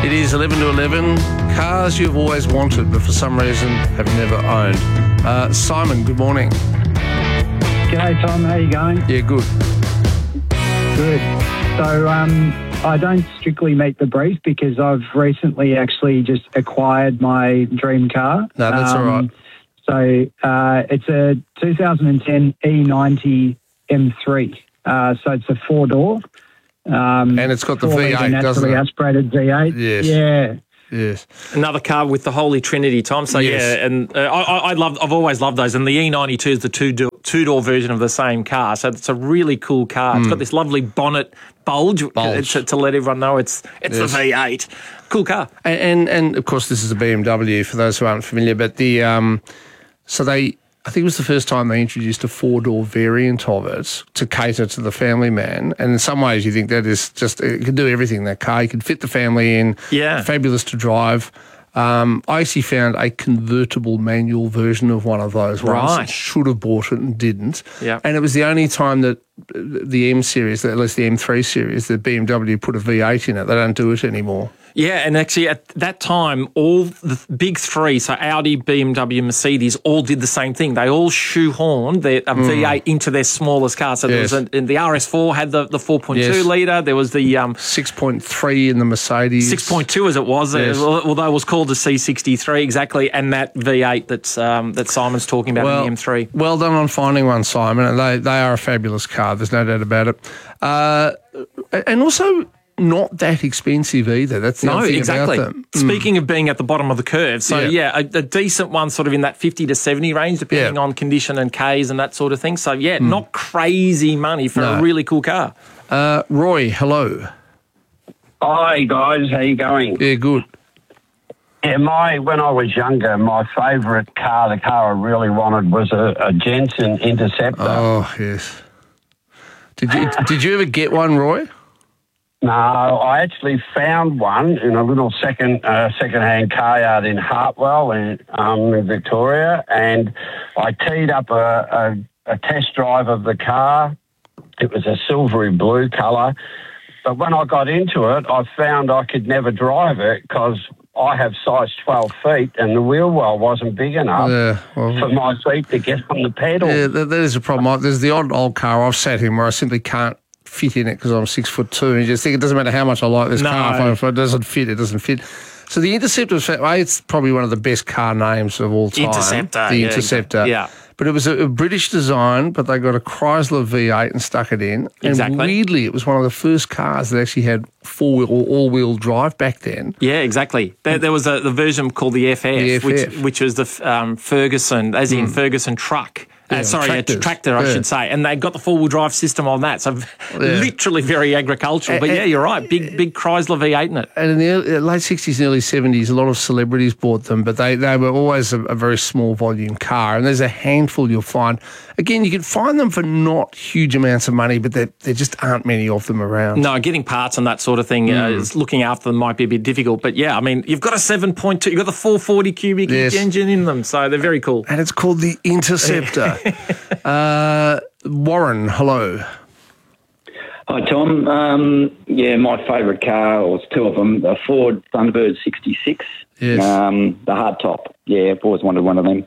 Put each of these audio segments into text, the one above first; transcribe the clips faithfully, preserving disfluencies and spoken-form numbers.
It is eleven to eleven. Cars you've always wanted, but for some reason have never owned. Uh, Simon, good morning. G'day, Tom. How you going? Yeah, good. Good. So um, I don't strictly meet the brief because I've recently actually just acquired my dream car. No, that's um, all right. So uh, it's a two thousand ten E ninety M three. Uh, so it's a four-door. Um, And it's got the four V eight, litre doesn't naturally it? aspirated V eight. Yes. Yeah. Yes. Another car with the Holy Trinity, Tom. So Yes. yeah, and uh, I, I I love, I've always loved those. And the E ninety-two is the two door, two door version of the same car. So it's a really cool car. It's got this lovely bonnet bulge, Bulge. To, to let everyone know it's it's Yes. the V eight. Cool car. And, and and of course this is a B M W for those who aren't familiar. But the um, so they. I think it was the first time they introduced a four-door variant of it to cater to the family man. And in some ways you think that is just, it can do everything, that car. You can fit the family in. Yeah. Fabulous to drive. Um, I actually found a convertible manual version of one of those ones. Right. Should have bought it and didn't. Yeah. And it was the only time that the M series, at least the M three series, that B M W put a V eight in it. They don't do it anymore. Yeah, and actually at that time, all the big three, so Audi, B M W, Mercedes, all did the same thing. They all shoehorned their a V eight into their smallest car. So there Yes. was a, and the R S four had the, the four point two Yes. litre. There was the um, six point three in the Mercedes. six point two as it was, Yes. uh, although it was called the C sixty-three exactly, and that V eight that's um, that Simon's talking about in the M three. Well done on finding one, Simon. And they, they are a fabulous car. There's no doubt about it. Uh, and also not that expensive either. That's the No, other thing exactly. about them. Speaking of being at the bottom of the curve, so Yeah. yeah, a, a decent one sort of in that fifty to seventy range, depending Yeah. on condition and Ks and that sort of thing. So yeah, not crazy money for No. a really cool car. Uh, Roy, hello. Hi guys, how you going? Yeah, good. Yeah, my when I was younger, my favourite car, the car I really wanted, was a, a Jensen Interceptor. Oh, yes. Did you did you ever get one, Roy? No, I actually found one in a little second uh, second-hand car yard in Hartwell in, um, in Victoria, and I teed up a, a, a test drive of the car. It was a silvery blue colour, but when I got into it, I found I could never drive it because I have size twelve feet and the wheel well wasn't big enough Yeah, well- for my feet to get on the pedal. Yeah, that, that is a problem. There's the odd old car I've sat in where I simply can't fit in it because I'm six foot two, and you just think it doesn't matter how much I like this No. car, if it doesn't fit, it doesn't fit. So the Interceptor, was, it's probably one of the best car names of all time. Interceptor, The yeah, Interceptor. yeah. But it was a, a British design, but they got a Chrysler V eight and stuck it in. And Exactly. weirdly, it was one of the first cars that actually had four-wheel or all-wheel drive back then. Yeah, exactly. There, there was a the version called the F F, The F F. which which was the f- um, Ferguson, as in Ferguson truck. Uh, Yeah, sorry, tractors. a tractor, I Yeah. should say. And they got the four-wheel drive system on that. So literally very agricultural. But And- yeah, you're right. Big big Chrysler V eight in it. And in the early, late sixties and early seventies, a lot of celebrities bought them, but they, they were always a, a very small volume car. And there's a handful you'll find. Again, you can find them for not huge amounts of money, but there, there just aren't many of them around. No, getting parts and that sort of thing, uh, is looking after them might be a bit difficult. But yeah, I mean, you've got a seven point two, you've got the four forty cubic Yes. engine in them. So they're very cool. And it's called the Interceptor. uh, Warren, hello. Hi, Tom. Um, yeah, my favourite car, or two of them, a Ford Thunderbird sixty-six. Yes. Um, the hardtop. Yeah, I've always wanted one of them.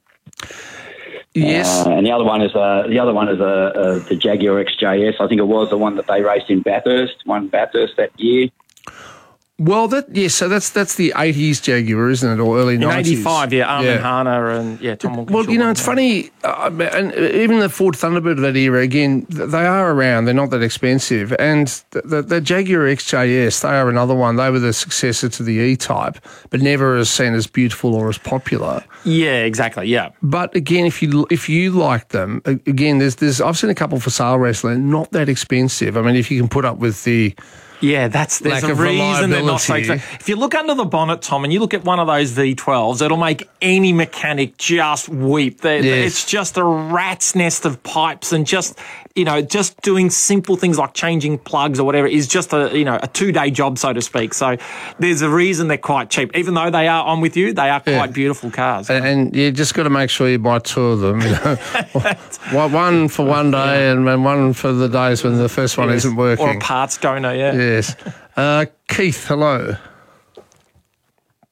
Yes. Uh, and the other one is a, the other one is a, a the Jaguar X J S. I think it was the one that they raced in Bathurst, won Bathurst that year. Well, that yes, so that's that's the eighties Jaguar, isn't it, or early In nineties? eighty-five, yeah, Armin Yeah. Hana and yeah, Tom Wilkinson. Well, you know, it's funny, uh, and even the Ford Thunderbird of that era, again, th- they are around. They're not that expensive. And the, the, the Jaguar X J S, they are another one. They were the successor to the E-Type, but never as seen as beautiful or as popular. Yeah, exactly, yeah. But again, if you if you like them, a- again, there's there's I've seen a couple for sale recently, not that expensive. I mean, if you can put up with the Yeah, that's there's Lack a of reason they're not so reliability. expensive. If you look under the bonnet, Tom, and you look at one of those V twelves, it'll make any mechanic just weep. They're- Yes. It's just a rat's nest of pipes, and just you know, just doing simple things like changing plugs or whatever is just a you know a two day job, so to speak. So there's a reason they're quite cheap, even though they are. I'm with you. They are quite Yeah. beautiful cars. And, and you just got to make sure you buy two of them. You know? One one for one day and and one for the days when the first one Yes. isn't working. Or a parts donor, yeah. Yes. Uh, Keith, hello.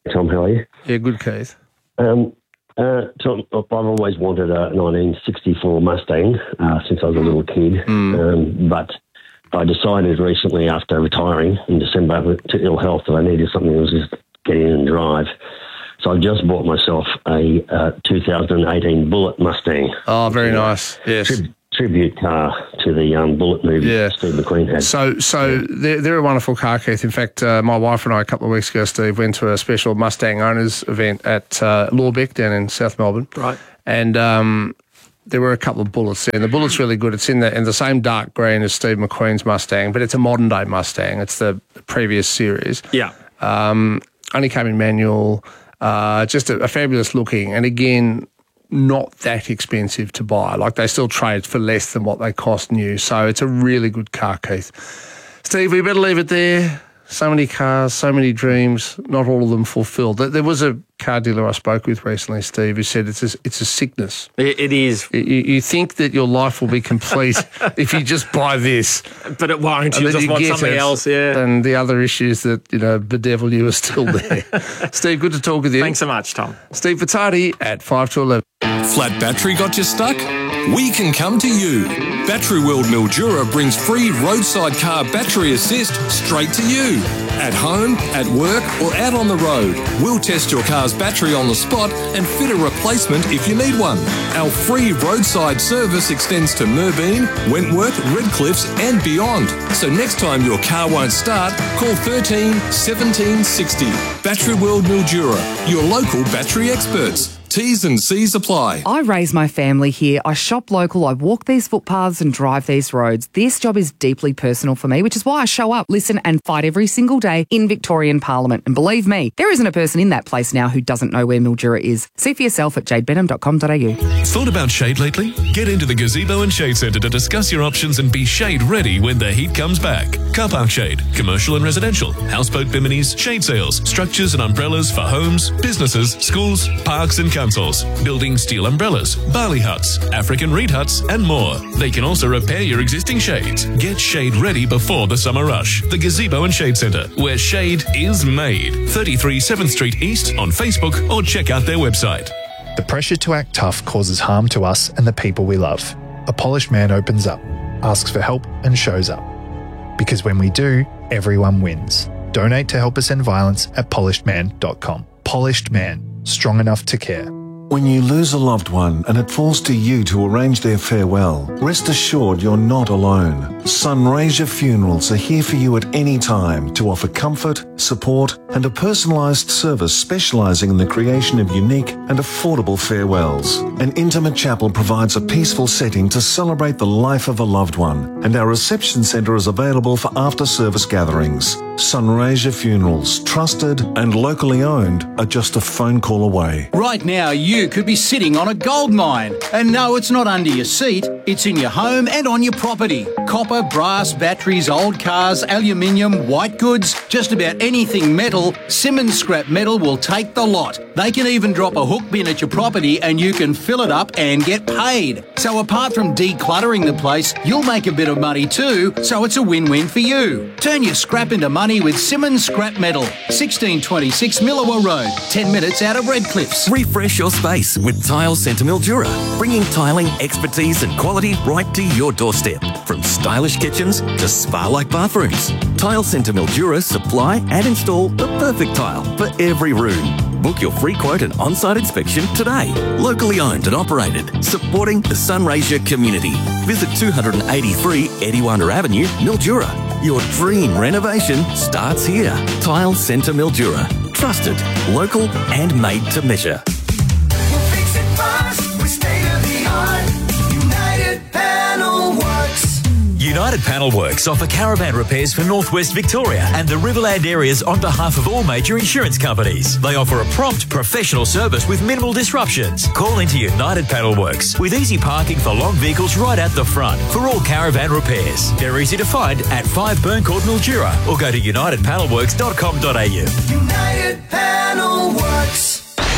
Tom, how are you? Yeah, good, Keith. Um, uh, Tom, I've always wanted a nineteen sixty-four Mustang uh, since I was a little kid, Mm. um, but I decided recently after retiring in December to ill health that I needed something that was just get in and drive. So I just bought myself a uh, two thousand eighteen Bullitt Mustang. Oh, very nice. Yes. Tri- tribute car to the um, Bullitt movie Yeah. Steve McQueen had. So, so they're, they're a wonderful car, Keith. In fact, uh, my wife and I a couple of weeks ago, Steve, went to a special Mustang owners event at uh, Lawbeck down in South Melbourne. Right. And um, there were a couple of Bullets there. And the Bullet's really good. It's in the in the same dark green as Steve McQueen's Mustang, but it's a modern day Mustang. It's the previous series. Yeah. Um, only came in manual. Uh, just a, a fabulous looking, and again, not that expensive to buy. Like they still trade for less than what they cost new. So it's a really good car, Keith. Steve, we better leave it there. So many cars, so many dreams, not all of them fulfilled. There there was a car dealer I spoke with recently, Steve, who said it's a, it's a sickness. It, it is. You, you think that your life will be complete if you just buy this. But it won't. And You then just you want get something it, else, yeah. And the other issues that, you know, bedevil you are still there. Steve, good to talk with you. Thanks so much, Tom. Steve Vittardi at five to eleven. Flat battery got you stuck? We can come to you. Battery World Mildura brings free roadside car battery assist straight to you. At home, at work, or out on the road, we'll test your car's battery on the spot and fit a replacement if you need one. Our free roadside service extends to Merbeen, Wentworth, Redcliffs and beyond. So next time your car won't start, call thirteen seventeen sixty. Battery World Mildura, your local battery experts. T's and C's apply. I raise my family here. I shop local. I walk these footpaths and drive these roads. This job is deeply personal for me, which is why I show up, listen and fight every single day in Victorian Parliament. And believe me, there isn't a person in that place now who doesn't know where Mildura is. See for yourself at jade benham dot com dot a u. Thought about shade lately? Get into the Gazebo and Shade Centre to discuss your options and be shade ready when the heat comes back. Car park shade, commercial and residential, houseboat biminis, shade sails, structures and umbrellas for homes, businesses, schools, parks and councils, building steel umbrellas, barley huts, African reed huts and more. They can also repair your existing shades. Get shade ready before the summer rush. The Gazebo and Shade Centre, where shade is made. thirty-three seventh Street East on Facebook or check out their website. The pressure to act tough causes harm to us and the people we love. A polished man opens up, asks for help and shows up. Because when we do, everyone wins. Donate to help us end violence at polished man dot com. Polished Man, strong enough to care. When you lose a loved one and it falls to you to arrange their farewell, rest assured you're not alone. Sunraysia Funerals are here for you at any time to offer comfort, support and a personalised service specialising in the creation of unique and affordable farewells. An intimate chapel provides a peaceful setting to celebrate the life of a loved one, and our reception centre is available for after-service gatherings. Sunraysia Funerals, trusted and locally owned, are just a phone call away. Right now, you could be sitting on a gold mine. And no, it's not under your seat, it's in your home and on your property. Copper, brass, batteries, old cars, aluminium, white goods, just about anything metal, Simmons Scrap Metal will take the lot. They can even drop a hook bin at your property and you can fill it up and get paid. So apart from decluttering the place, you'll make a bit of money too, so it's a win-win for you. Turn your scrap into money with Simmons Scrap Metal, sixteen twenty-six Millawa Road, ten minutes out of Redcliffs. Refresh your space with Tile Centre Mildura, bringing tiling, expertise and quality right to your doorstep. From stylish kitchens to spa-like bathrooms, Tile Centre Mildura supply and install the perfect tile for every room. Book your free quote and on-site inspection today. Locally owned and operated, supporting the Sunraysia community. Visit two eighty-three Ediwanda Avenue, Mildura. Your dream renovation starts here. Tile Centre Mildura. Trusted, local and made to measure. We'll fix it fast with state-of-the-art United Panel Works. United Panel Works offer caravan repairs for Northwest Victoria and the Riverland areas on behalf of all major insurance companies. They offer a prompt, professional service with minimal disruptions. Call into United Panel Works with easy parking for long vehicles right at the front for all caravan repairs. They're easy to find at five Burn Court, Mildura, or go to united panel works dot com dot a u. United Panel Works.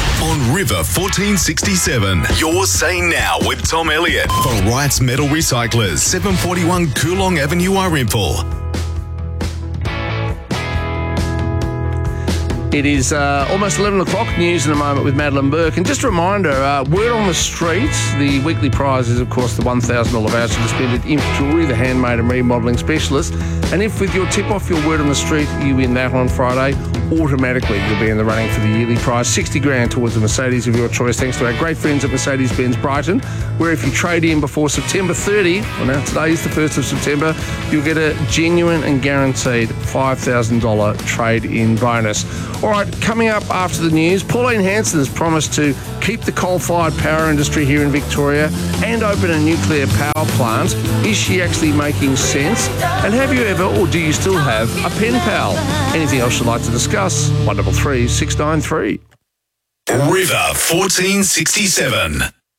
On River fourteen sixty-seven, you're saying now with Tom Elliott for Wright's Metal Recyclers, seven forty-one Coolong Avenue, Irimple. It is uh, almost eleven o'clock. News in a moment with Madeline Burke. And just a reminder, uh, word on the street, the weekly prize is, of course, the one thousand dollars voucher to spend at Imp Jewellery, the handmade and remodelling specialist. And if with your tip-off, your word on the street, you win that on Friday, automatically you'll be in the running for the yearly prize, sixty grand towards a Mercedes of your choice, thanks to our great friends at Mercedes-Benz Brighton, where if you trade in before September thirtieth, well now today is the first of September, you'll get a genuine and guaranteed five thousand dollars trade-in bonus. All right, coming up after the news, Pauline Hanson has promised to keep the coal-fired power industry here in Victoria and open a nuclear power plant. Is she actually making sense? And have you ever, or do you still have, a pen pal? Anything else you'd like to discuss? one double three six nine three. River fourteen sixty-seven.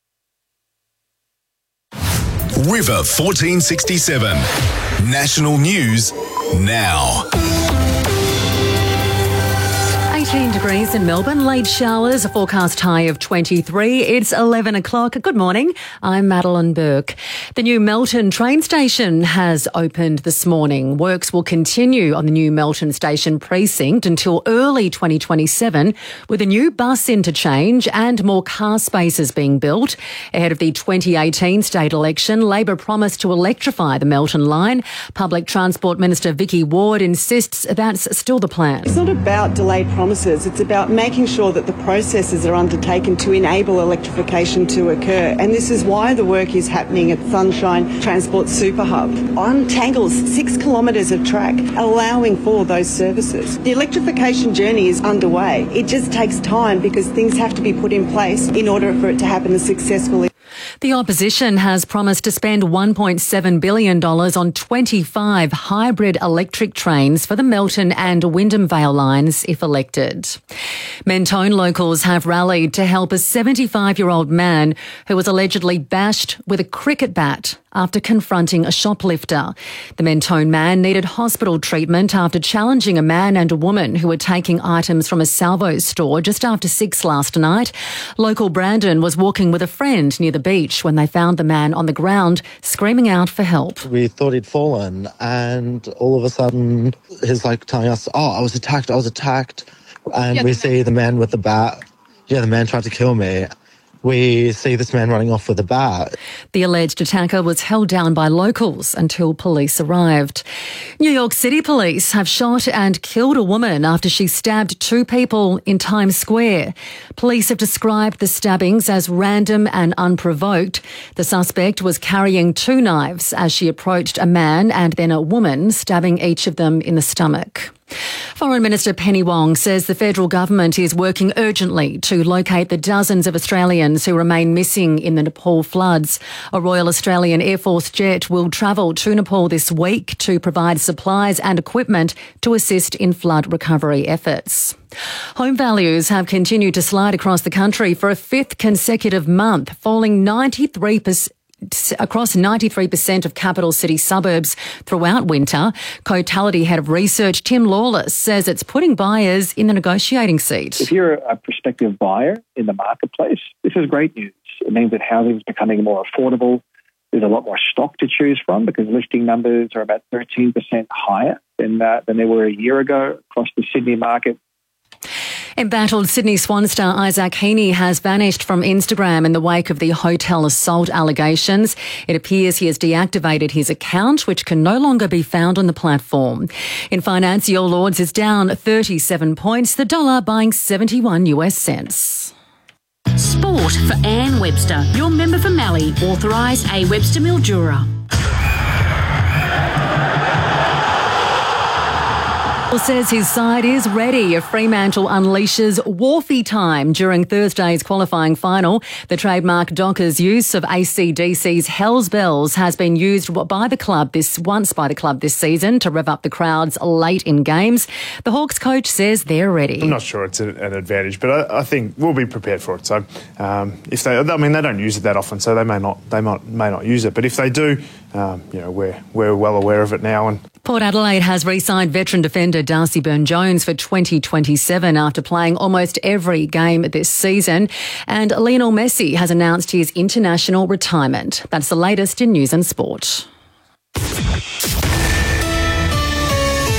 River fourteen sixty-seven. National news now. eighteen degrees in Melbourne, late showers, a forecast high of twenty-three. It's eleven o'clock. Good morning. I'm Madeline Burke. The new Melton train station has opened this morning. Works will continue on the new Melton station precinct until early twenty twenty-seven, with a new bus interchange and more car spaces being built. Ahead of the twenty eighteen state election, Labor promised to electrify the Melton line. Public Transport Minister Vicky Ward insists that's still the plan. It's not about delayed promises. It's about making sure that the processes are undertaken to enable electrification to occur. And this is why the work is happening at Sunshine Transport Super Hub. Untangles six kilometres of track, allowing for those services. The electrification journey is underway. It just takes time because things have to be put in place in order for it to happen successfully. The opposition has promised to spend one point seven billion dollars on twenty-five hybrid electric trains for the Melton and Wyndham Vale lines if elected. Mentone locals have rallied to help a seventy-five-year-old man who was allegedly bashed with a cricket bat after confronting a shoplifter. The Mentone man needed hospital treatment after challenging a man and a woman who were taking items from a Salvo's store just after six last night. Local Brandon was walking with a friend near the beach when they found the man on the ground screaming out for help. We thought he'd fallen, and all of a sudden he's like telling us, oh, I was attacked, I was attacked. And yeah, we see the man with the bat. Yeah, the man tried to kill me. We see this man running off with a bat. The alleged attacker was held down by locals until police arrived. New York City police have shot and killed a woman after she stabbed two people in Times Square. Police have described the stabbings as random and unprovoked. The suspect was carrying two knives as she approached a man and then a woman, stabbing each of them in the stomach. Foreign Minister Penny Wong says the federal government is working urgently to locate the dozens of Australians who remain missing in the Nepal floods. A Royal Australian Air Force jet will travel to Nepal this week to provide supplies and equipment to assist in flood recovery efforts. Home values have continued to slide across the country for a fifth consecutive month, falling ninety-three percent. Across ninety-three percent of capital city suburbs throughout winter. Cotality Head of Research Tim Lawless says it's putting buyers in the negotiating seat. If you're a prospective buyer in the marketplace, this is great news. It means that housing is becoming more affordable. There's a lot more stock to choose from because listing numbers are about thirteen percent higher than, uh, than they were a year ago across the Sydney market. Embattled Sydney Swan star Isaac Heaney has vanished from Instagram in the wake of the hotel assault allegations. It appears he has deactivated his account, which can no longer be found on the platform. In finance, Your Lords is down thirty-seven points, the dollar buying seventy-one US cents. Sport for Anne Webster, your member for Mallee, authorised A Webster Mildura. Says his side is ready if Fremantle unleashes Wharfie time during Thursday's qualifying final. The trademark Dockers use of A C D C's Hells Bells has been used by the club this once by the club this season to rev up the crowds late in games. The Hawks coach says they're ready. I'm not sure it's an advantage, but I, I think we'll be prepared for it. So um, if they, I mean, they don't use it that often, so they may not, they might may not use it. But if they do, um, you know, we're we're well aware of it now. And Port Adelaide has re-signed veteran defender Darcy Byrne-Jones for twenty twenty-seven after playing almost every game this season. And Lionel Messi has announced his international retirement. That's the latest in news and sport.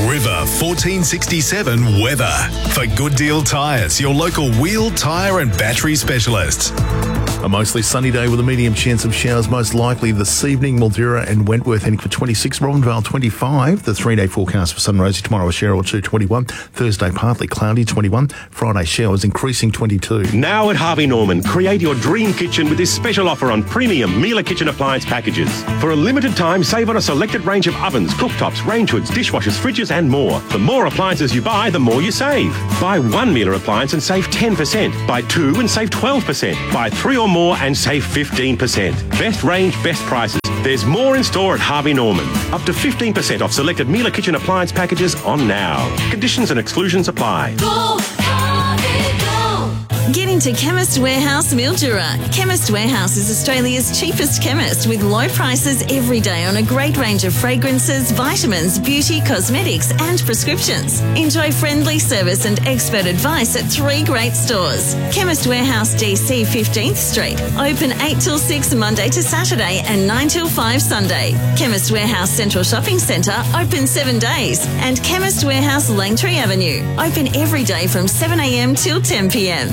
River fourteen sixty-seven weather. For Good Deal Tyres, your local wheel, tyre and battery specialists. A mostly sunny day with a medium chance of showers most likely this evening. Mildura and Wentworth heading for twenty-six, Robinvale twenty-five. The three-day forecast for sun rosy tomorrow, a shower or two, twenty-one. Thursday partly cloudy, twenty-one. Friday showers increasing, twenty-two. Now at Harvey Norman, create your dream kitchen with this special offer on premium Miele kitchen appliance packages. For a limited time, save on a selected range of ovens, cooktops, range hoods, dishwashers, fridges and more. The more appliances you buy, the more you save. Buy one Miele appliance and save ten percent. Buy two and save twelve percent. Buy three or more and save fifteen percent. Best range, best prices. There's more in store at Harvey Norman. Up to fifteen percent off selected Miele kitchen appliance packages on now. Conditions and exclusions apply. Go, Harvey, go. Get into Chemist Warehouse Mildura. Chemist Warehouse is Australia's cheapest chemist with low prices every day on a great range of fragrances, vitamins, beauty, cosmetics and prescriptions. Enjoy friendly service and expert advice at three great stores. Chemist Warehouse D C fifteenth Street. Open eight till six Monday to Saturday and nine till five Sunday. Chemist Warehouse Central Shopping Centre open seven days. And Chemist Warehouse Langtree Avenue. Open every day from seven a m till ten p m.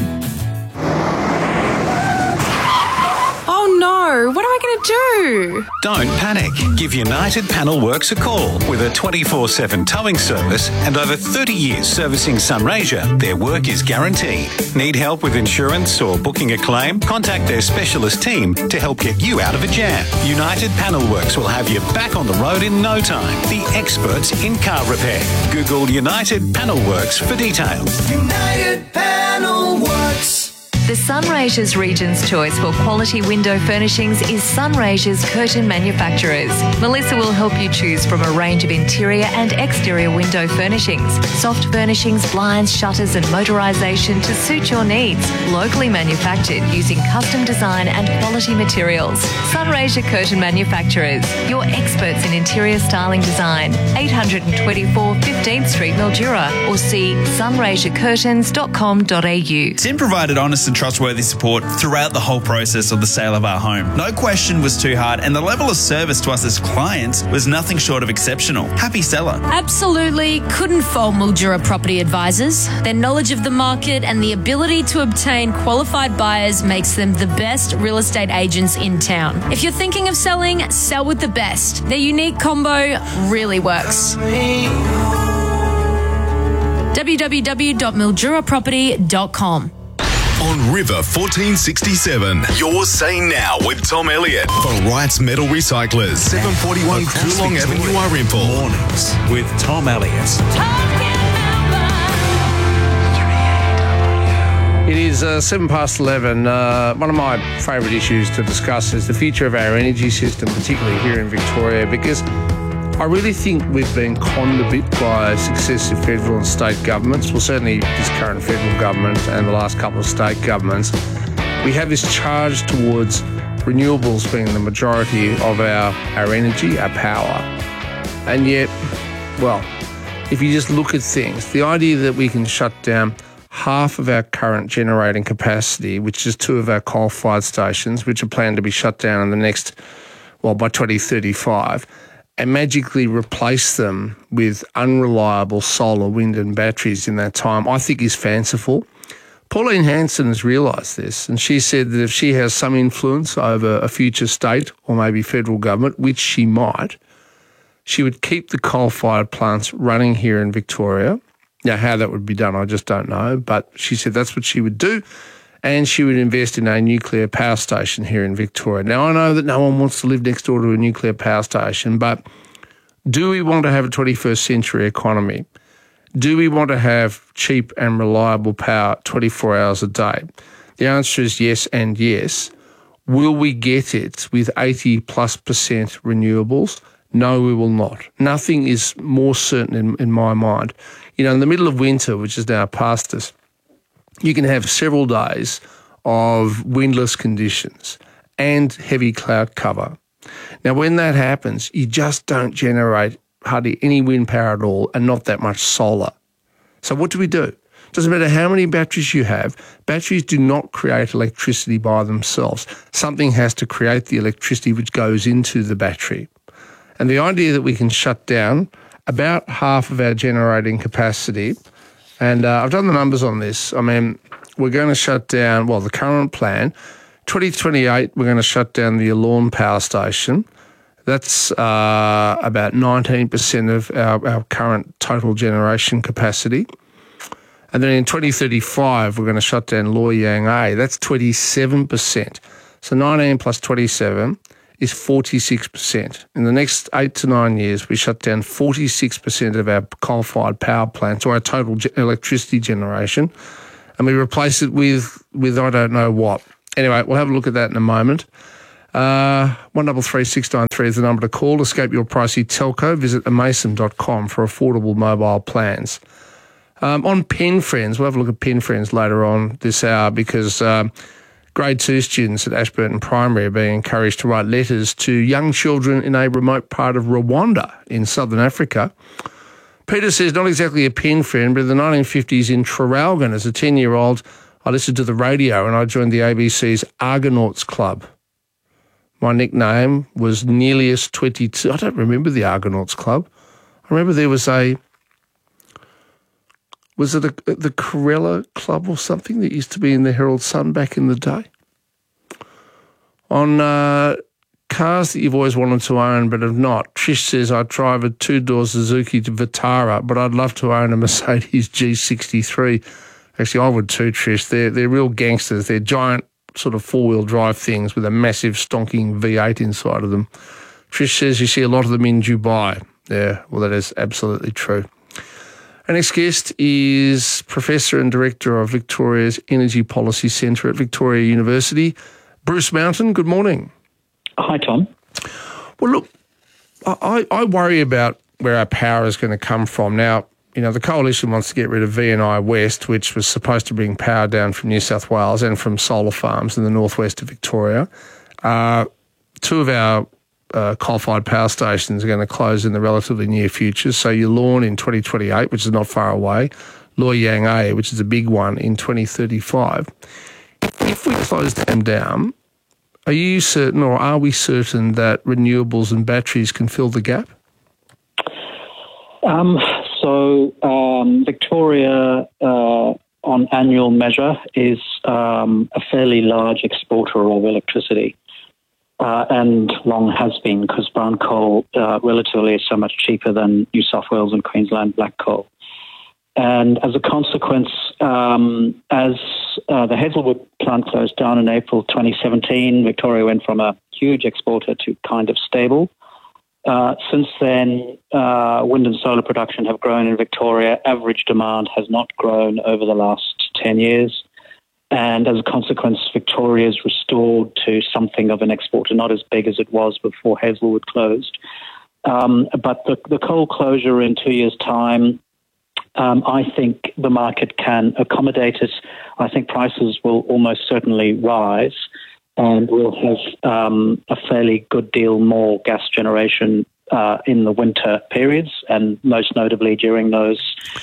Oh no, what am I going to do? Don't panic. Give United Panel Works a call. With a twenty-four seven towing service and over thirty years servicing Sunraysia, their work is guaranteed. Need help with insurance or booking a claim? Contact their specialist team to help get you out of a jam. United Panel Works will have you back on the road in no time. The experts in car repair. Google United Panel Works for details. United Panel Works. The Sunraysia's Region's choice for quality window furnishings is Sunraysia's Curtain Manufacturers. Melissa will help you choose from a range of interior and exterior window furnishings, soft furnishings, blinds, shutters and motorisation to suit your needs. Locally manufactured using custom design and quality materials. Sunraysia Curtain Manufacturers, your experts in interior styling design. eight twenty-four fifteenth Street, Mildura, or see sunraysia curtains dot com dot a u. Tim provided honest and trustworthy support throughout the whole process of the sale of our home. No question was too hard, and the level of service to us as clients was nothing short of exceptional. Happy seller. Absolutely couldn't fault Mildura Property Advisors. Their knowledge of the market and the ability to obtain qualified buyers makes them the best real estate agents in town. If you're thinking of selling, sell with the best. Their unique combo really works. w w w dot mildura property dot com. On River fourteen sixty-seven, you're saying now with Tom Elliott for Wright's Metal Recyclers, seven forty-one Coolong Avenue, Arimple. Mornings with Tom Elliott. It is uh, seven past eleven. Uh, one of my favourite issues to discuss is the future of our energy system, particularly here in Victoria, because I really think we've been conned a bit by successive federal and state governments. Well, certainly this current federal government and the last couple of state governments. We have this charge towards renewables being the majority of our, our energy, our power. And yet, well, if you just look at things, the idea that we can shut down half of our current generating capacity, which is two of our coal-fired stations, which are planned to be shut down in the next, well, by twenty thirty-five, and magically replace them with unreliable solar, wind and batteries in that time, I think is fanciful. Pauline Hanson has realised this, and she said that if she has some influence over a future state or maybe federal government, which she might, she would keep the coal-fired plants running here in Victoria. Now, how that would be done, I just don't know, but she said that's what she would do, and she would invest in a nuclear power station here in Victoria. Now, I know that no one wants to live next door to a nuclear power station, but do we want to have a twenty-first century economy? Do we want to have cheap and reliable power twenty-four hours a day? The answer is yes and yes. Will we get it with eighty plus percent renewables? No, we will not. Nothing is more certain in, in my mind. You know, in the middle of winter, which is now past us, you can have several days of windless conditions and heavy cloud cover. Now, when that happens, you just don't generate hardly any wind power at all and not that much solar. So what do we do? Doesn't matter how many batteries you have, batteries do not create electricity by themselves. Something has to create the electricity which goes into the battery. And the idea that we can shut down about half of our generating capacity. And uh, I've done the numbers on this. I mean, we're going to shut down, well, the current plan, twenty twenty-eight, we're going to shut down the Yallourn Power Station. That's uh, about nineteen percent of our, our current total generation capacity. And then in twenty thirty-five, we're going to shut down Loy Yang A. That's twenty-seven percent. So nineteen plus twenty-seven is forty-six percent. In the next eight to nine years, we shut down forty-six percent of our coal-fired power plants, or our total ge- electricity generation, and we replace it with, with I don't know what. Anyway, we'll have a look at that in a moment. Uh, one double three six nine three is the number to call. Escape your pricey telco. Visit amason dot com for affordable mobile plans. Um, on Pen Friends, we'll have a look at Pen Friends later on this hour because um, grade two students at Ashburton Primary are being encouraged to write letters to young children in a remote part of Rwanda in southern Africa. Peter says, not exactly a pen friend, but in the nineteen fifties in Traralgon as a ten-year-old, I listened to the radio and I joined the A B C's Argonauts Club. My nickname was Nearliest twenty-two. I don't remember the Argonauts Club. I remember there was a, was it a, the Corella Club or something that used to be in the Herald Sun back in the day? On uh, cars that you've always wanted to own but have not, Trish says, I drive a two-door Suzuki to Vitara, but I'd love to own a Mercedes G sixty-three. Actually, I would too, Trish. They're, they're real gangsters. They're giant sort of four-wheel drive things with a massive stonking V eight inside of them. Trish says you see a lot of them in Dubai. Yeah, well, that is absolutely true. Our next guest is Professor and Director of Victoria's Energy Policy Centre at Victoria University, Bruce Mountain. Good morning. Hi, Tom. Well, look, I, I worry about where our power is going to come from. Now, you know, the Coalition wants to get rid of V and I West, which was supposed to bring power down from New South Wales and from solar farms in the northwest of Victoria. Uh, two of our uh, coal-fired power stations are going to close in the relatively near future. So Yallourn in twenty twenty-eight, which is not far away, Loy Yang A, which is a big one, in twenty thirty-five. If we close them down, are you certain, or are we certain, that renewables and batteries can fill the gap? Um, so um, Victoria, uh, on annual measure, is um, a fairly large exporter of electricity, uh, and long has been, because brown coal uh, relatively is so much cheaper than New South Wales and Queensland black coal. And as a consequence, um, as uh, the Hazelwood plant closed down in April twenty seventeen, Victoria went from a huge exporter to kind of stable. Uh, since then, uh, wind and solar production have grown in Victoria. Average demand has not grown over the last ten years. And as a consequence, Victoria is restored to something of an exporter, not as big as it was before Hazelwood closed. Um, but the, the coal closure in two years' time, um, I think the market can accommodate it. I think prices will almost certainly rise. And we'll have um, a fairly good deal more gas generation uh, in the winter periods, and most notably during those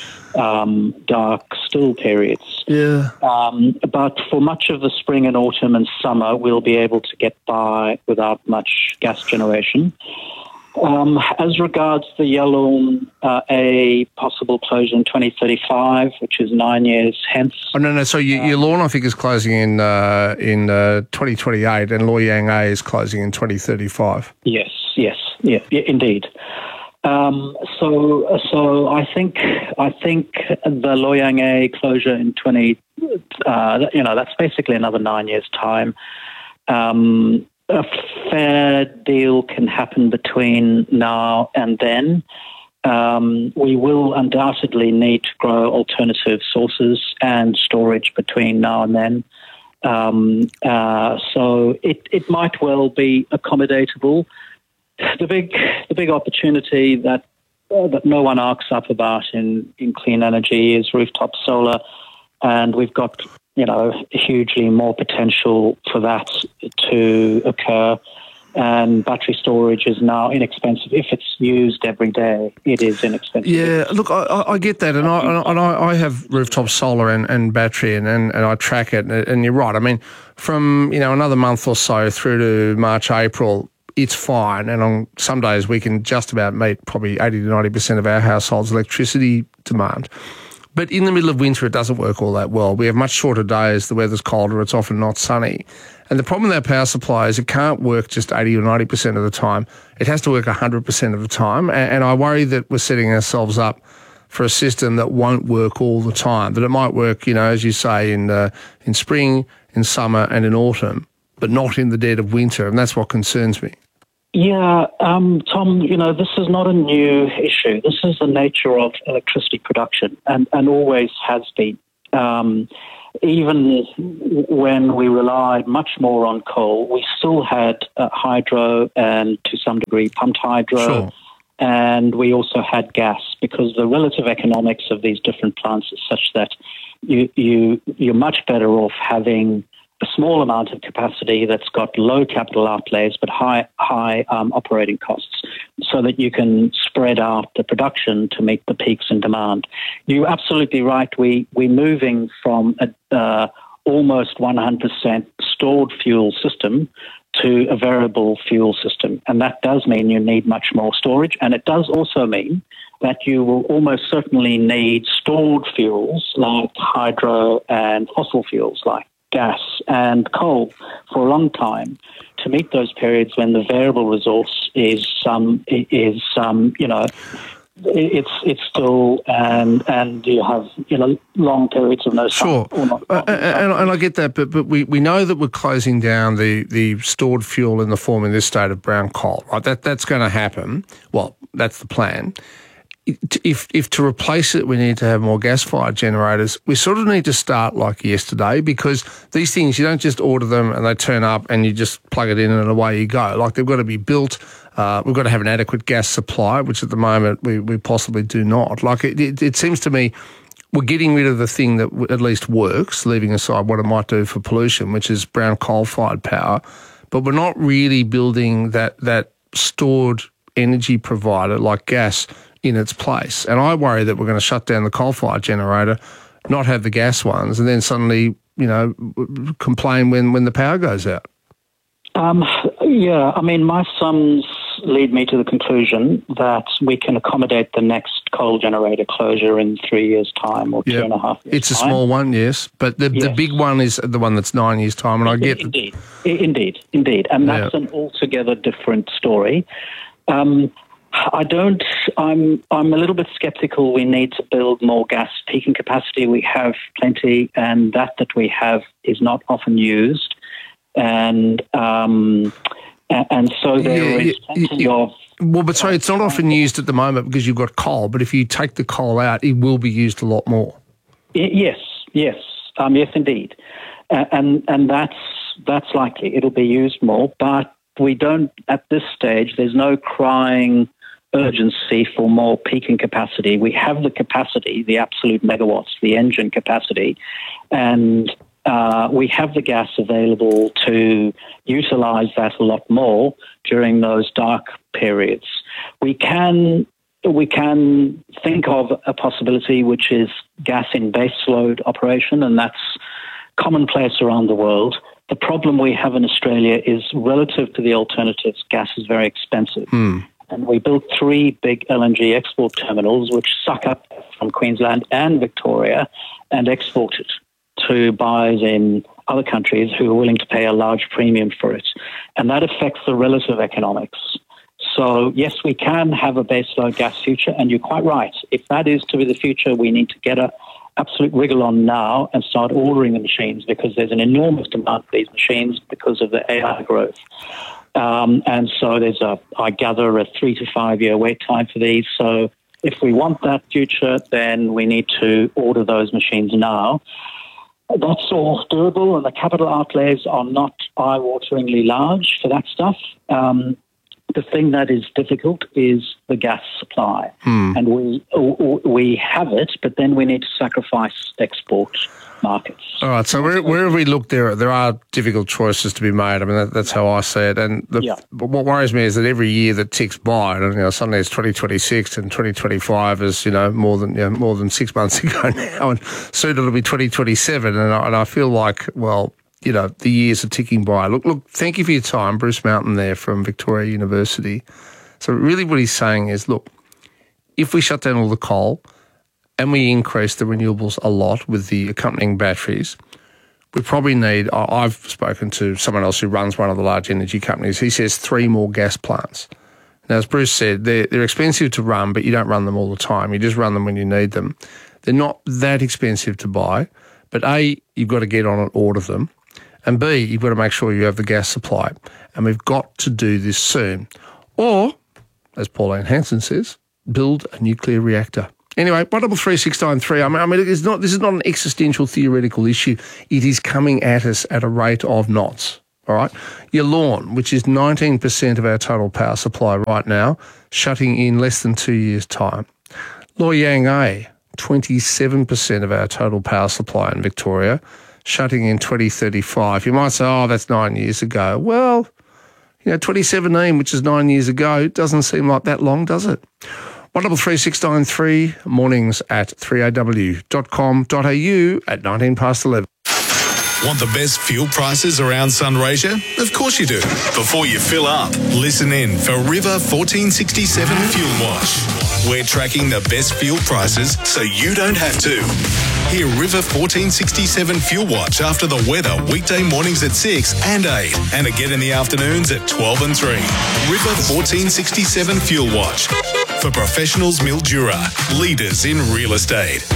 um, dark, still periods. Yeah. Um, but for much of the spring and autumn and summer, we'll be able to get by without much gas generation. Um, as regards the Yallourn uh, A possible closure in twenty thirty-five, which is nine years hence. Oh, no, no. So y- um, Yallourn, I think, is closing in uh, in uh, twenty twenty-eight, and Loy Yang A is closing in twenty thirty-five. Yes, yes, yeah, yeah indeed. Um, so, so I think I think the Loy Yang A closure in twenty, uh, you know, that's basically another nine years' time. Um, A fair deal can happen between now and then. Um, we will undoubtedly need to grow alternative sources and storage between now and then. Um, uh, so it, it might well be accommodatable. The big the big opportunity that uh, that no one arcs up about in, in clean energy is rooftop solar, and we've got, you know, hugely more potential for that to occur. And battery storage is now inexpensive. If it's used every day, it is inexpensive. Yeah, look, I, I get that, and I and I, I have rooftop solar and, and battery, and, and, and I track it, and, and you're right. I mean, from, you know, another month or so through to March, April, it's fine. And on some days we can just about meet probably eighty to ninety percent of our households' electricity demand. But in the middle of winter, it doesn't work all that well. We have much shorter days, the weather's colder, it's often not sunny. And the problem with our power supply is it can't work just eighty or ninety percent of the time. It has to work one hundred percent of the time. And, and I worry that we're setting ourselves up for a system that won't work all the time, that it might work, you know, as you say, in uh, in spring, in summer and in autumn, but not in the dead of winter. And that's what concerns me. Yeah, um, Tom, you know, this is not a new issue. This is the nature of electricity production and, and always has been. Um, even when we relied much more on coal, we still had uh, hydro and, to some degree, pumped hydro. Sure. And we also had gas, because the relative economics of these different plants is such that you, you, you're much better off having a small amount of capacity that's got low capital outlays but high high um, operating costs, so that you can spread out the production to meet the peaks in demand. You're absolutely right. We, we're moving from a uh, almost one hundred percent stored fuel system to a variable fuel system. And that does mean you need much more storage. And it does also mean that you will almost certainly need stored fuels like hydro and fossil fuels like gas and coal for a long time to meet those periods when the variable resource is um, is um, you know it's it's still and and you have you know long periods of no sun. Sure, or not, uh, and, and I get that, but but we, we know that we're closing down the, the stored fuel in the form in this state of brown coal, right? That that's going to happen. Well, that's the plan. If if to replace it we need to have more gas-fired generators, we sort of need to start like yesterday, because these things, you don't just order them and they turn up and you just plug it in and away you go. Like, they've got to be built. Uh, we've got to have an adequate gas supply, which at the moment we, we possibly do not. Like, it, it, it seems to me we're getting rid of the thing that w- at least works, leaving aside what it might do for pollution, which is brown coal-fired power. But we're not really building that that stored energy provider like gas in its place. And I worry that we're going to shut down the coal-fired generator, not have the gas ones, and then suddenly, you know, complain when, when the power goes out. Um, yeah, I mean, my sums lead me to the conclusion that we can accommodate the next coal generator closure in three years' time or yep. two and a half years' It's a time. small one, yes, but the, yes. the big one is the one that's nine years' time, and I get... Indeed, indeed, indeed. And that's yeah. an altogether different story. Um, I don't, I'm I'm a little bit sceptical we need to build more gas peaking capacity. We have plenty, and that that we have is not often used. And um, and so there Yeah, is yeah, plenty yeah. of... Well, but sorry, it's not often used at the moment because you've got coal, but if you take the coal out, it will be used a lot more. Y- Yes, yes, um, yes, indeed. Uh, and and that's that's likely. It'll be used more, but we don't, at this stage, there's no crying urgency for more peaking capacity. We have the capacity, the absolute megawatts, the engine capacity, and uh, we have the gas available to utilize that a lot more during those dark periods. We can we can think of a possibility which is gas in baseload operation, and that's commonplace around the world. The problem we have in Australia is, relative to the alternatives, gas is very expensive. Mm. And we built three big L N G export terminals which suck up from Queensland and Victoria and export it to buyers in other countries who are willing to pay a large premium for it. And that affects the relative economics. So, yes, we can have a baseload gas future, and you're quite right. If that is to be the future, we need to get a absolute wriggle on now and start ordering the machines, because there's an enormous demand for these machines because of the A I growth. Um, and so there's a, I gather, a three to five year wait time for these. So if we want that future, then we need to order those machines now. That's all doable, and the capital outlays are not eye-wateringly large for that stuff. Um, the thing that is difficult is the gas supply. Hmm. And we we have it, but then we need to sacrifice export markets. All right, so where, wherever we look, there there are difficult choices to be made. I mean, that, that's how I see it. And the, Yeah. but what worries me is that every year that ticks by, and you know, suddenly it's twenty twenty-six and twenty twenty-five is, you know, more than you know, more than six months ago now, and soon it'll be twenty twenty-seven. And I, and I feel like, well, you know, the years are ticking by. Look, look. Thank you for your time, Bruce Mountain there from Victoria University. So really, what he's saying is, look, if we shut down all the coal and we increase the renewables a lot with the accompanying batteries, we probably need. I've spoken to someone else who runs one of the large energy companies. He says three more gas plants. Now, as Bruce said, they're, they're expensive to run, but you don't run them all the time. You just run them when you need them. They're not that expensive to buy, but A, you've got to get on and order them, and B, you've got to make sure you have the gas supply. And we've got to do this soon. Or, as Pauline Hanson says, build a nuclear reactor. Anyway, one double three six nine three. I mean, I mean it's not, this is not an existential theoretical issue. It is coming at us at a rate of knots. All right, your lawn, which is nineteen percent of our total power supply right now, shutting in less than two years' time. Loy Yang A, twenty-seven percent of our total power supply in Victoria, shutting in twenty thirty-five. You might say, oh, that's nine years ago. Well, you know, twenty seventeen, which is nine years ago, doesn't seem like that long, does it? one double three six nine three, mornings at three a w dot com dot a u at nineteen past eleven. Want the best fuel prices around Sunraysia? Of course you do. Before you fill up, listen in for River fourteen sixty-seven Fuel Watch. We're tracking the best fuel prices so you don't have to. Hear River fourteen sixty-seven Fuel Watch after the weather weekday mornings at six and eight and again in the afternoons at twelve and three. River fourteen sixty-seven Fuel Watch for professionals Mildura, leaders in real estate.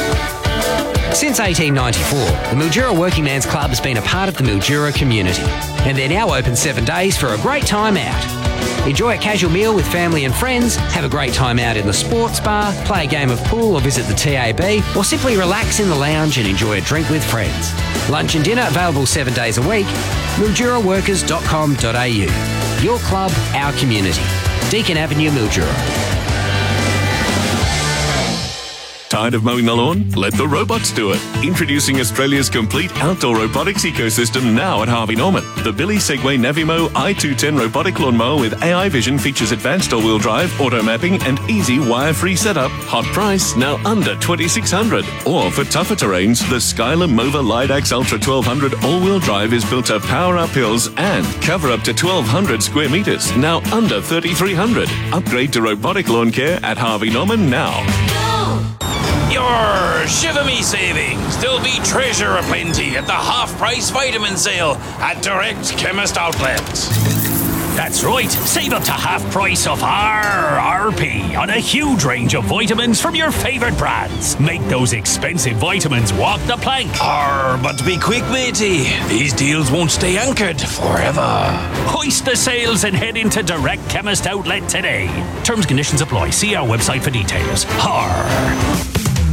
Since eighteen ninety-four, the Mildura Working Man's Club has been a part of the Mildura community, and they're now open seven days for a great time out. Enjoy a casual meal with family and friends, have a great time out in the sports bar, play a game of pool or visit the T A B, or simply relax in the lounge and enjoy a drink with friends. Lunch and dinner available seven days a week. mildura workers dot com dot a u. Your club, our community. Deakin Avenue, Mildura. Tired of mowing the lawn? Let the robots do it. Introducing Australia's complete outdoor robotics ecosystem now at Harvey Norman. The Billy Segway Navimo i two ten robotic lawnmower with A I vision features advanced all-wheel drive, auto mapping and easy wire-free setup. Hot price, now under twenty-six hundred dollars. Or for tougher terrains, the Skyler Mova Lidax Ultra twelve hundred all-wheel drive is built to power up hills and cover up to twelve hundred square metres, now under thirty-three hundred dollars. Upgrade to robotic lawn care at Harvey Norman now. Your Shiver Me savings. There'll be treasure aplenty at the half-price vitamin sale at Direct Chemist Outlets. That's right. Save up to half price of R R P on a huge range of vitamins from your favourite brands. Make those expensive vitamins walk the plank. Arr, but be quick, matey. These deals won't stay anchored forever. Hoist the sails and head into Direct Chemist Outlet today. Terms and conditions apply. See our website for details. Arr.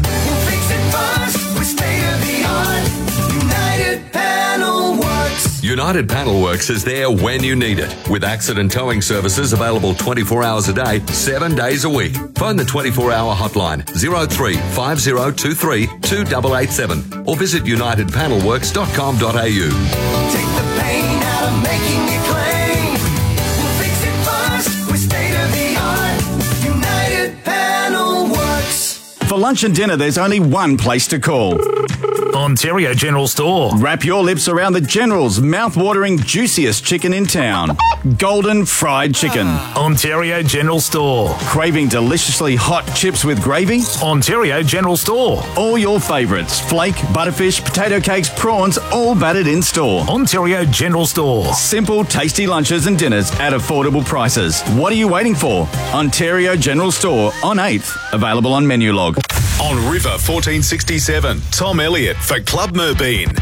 United Panel Works. United Panel Works is there when you need it, with accident towing services available twenty-four hours a day, seven days a week. Phone the twenty-four hour hotline zero three five zero two three two eight eight seven or visit united panel works dot com dot a u. Take the pain out of making it clean. We'll fix it first with state-of-the-art United Panel Works. For lunch and dinner, there's only one place to call. Ontario General Store. Wrap your lips around the General's mouth-watering, juiciest chicken in town. Golden Fried Chicken. Ontario General Store. Craving deliciously hot chips with gravy? Ontario General Store. All your favourites. Flake, butterfish, potato cakes, prawns, all battered in store. Ontario General Store. Simple, tasty lunches and dinners at affordable prices. What are you waiting for? Ontario General Store on eighth. Available on Menulog. On River fourteen sixty-seven, Tom Elliott for Club Merbeen.